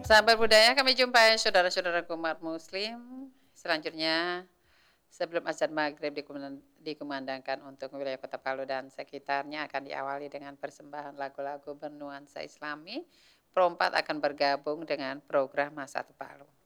Sahabat budaya, kami jumpai saudara-saudaraku umat muslim. Selanjutnya, sebelum azan maghrib dikumandangkan untuk wilayah Kota Palu dan sekitarnya akan diawali dengan persembahan lagu-lagu bernuansa Islami. Perempat akan bergabung dengan program Masa Palu.